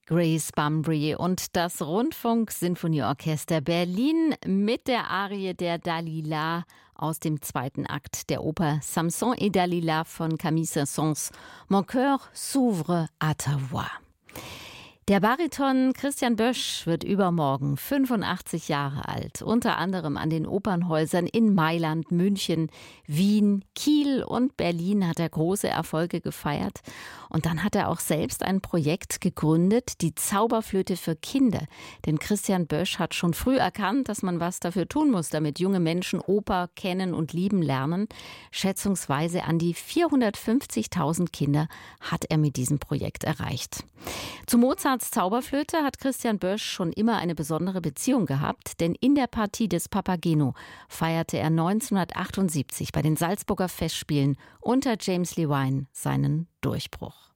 Grace Bumbry und das Rundfunk-Sinfonieorchester Berlin mit der Arie der Dalila aus dem zweiten Akt der Oper Samson et Dalila von Camille Saint-Saëns. Mon cœur s'ouvre à ta voix. Der Bariton Christian Bösch wird übermorgen 85 Jahre alt. Unter anderem an den Opernhäusern in Mailand, München, Wien, Kiel und Berlin hat er große Erfolge gefeiert. Und dann hat er auch selbst ein Projekt gegründet, die Zauberflöte für Kinder. Denn Christian Bösch hat schon früh erkannt, dass man was dafür tun muss, damit junge Menschen Oper kennen und lieben lernen. Schätzungsweise an die 450.000 Kinder hat er mit diesem Projekt erreicht. Zu Mozarts Zauberflöte hat Christian Bösch schon immer eine besondere Beziehung gehabt, denn in der Partie des Papageno feierte er 1978 bei den Salzburger Festspielen unter James Levine seinen Durchbruch.